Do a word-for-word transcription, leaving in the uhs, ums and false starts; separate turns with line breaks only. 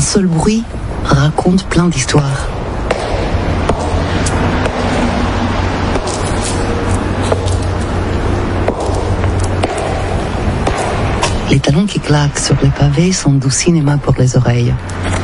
seul bruit raconte plein d'histoires. Les talons qui claquent sur les pavés sont du cinéma pour les oreilles.